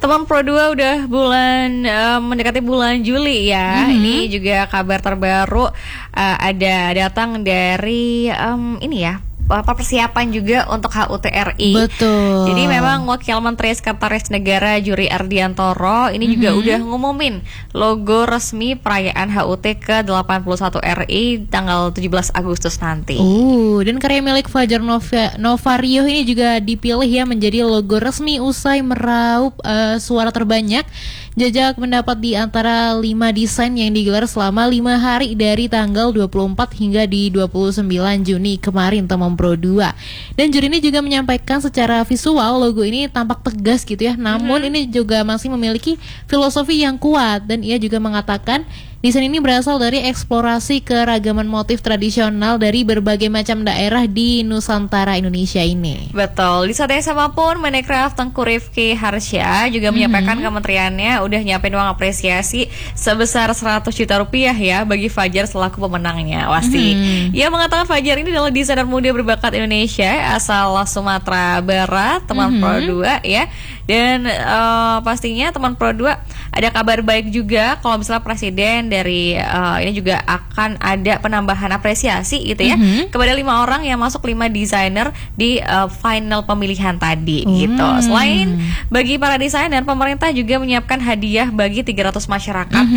Teman Pro 2 udah mendekati bulan Juli ya. Ini juga kabar terbaru ada datang dari ini ya. Persiapan juga untuk HUT RI. Betul. Jadi memang Wakil Menteri Sekretaris Negara Juri Ardiantoro ini juga udah ngumumin logo resmi perayaan HUT ke-81 RI tanggal 17 Agustus nanti. Dan karya milik Fajar Novario ini juga dipilih ya menjadi logo resmi usai meraup suara terbanyak. Jajak mendapat di antara 5 desain yang digelar selama 5 hari dari tanggal 24 hingga di 29 Juni kemarin teman Pro 2. Dan juri ini juga menyampaikan secara visual logo ini tampak tegas gitu ya. Namun ini juga masih memiliki filosofi yang kuat dan ia juga mengatakan desain ini berasal dari eksplorasi keragaman motif tradisional dari berbagai macam daerah di Nusantara Indonesia ini. Betul. Di saat yang sama pun Menparekraf Tengku Rifki Harsya juga menyampaikan kementeriannya udah nyiapin uang apresiasi sebesar 100 juta rupiah ya bagi Fajar selaku pemenangnya. Pasti. Ia mengatakan Fajar ini adalah desainer muda berbakat Indonesia asal Sumatera Barat, teman Pro 2 ya. Dan pastinya teman Pro 2 ada kabar baik juga kalau misalnya presiden dari ini juga akan ada penambahan apresiasi gitu ya kepada 5 orang yang masuk 5 desainer di final pemilihan tadi gitu. Selain bagi para desainer, pemerintah juga menyiapkan hadiah bagi 300 masyarakat